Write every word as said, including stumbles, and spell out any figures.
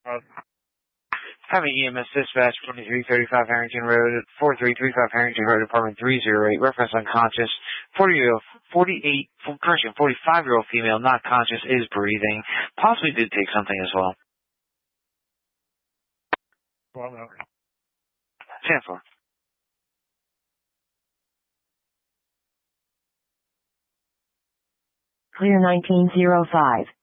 Uh, Have an E M S dispatch, twenty-three thirty-five Harrington Road, forty-three thirty-five Harrington Road, apartment three oh eight, reference unconscious, forty-year-old, forty-eight, correction, forty-five-year-old female, not conscious, is breathing, possibly did take something as well. well, no. ten four. Clear nineteen oh five.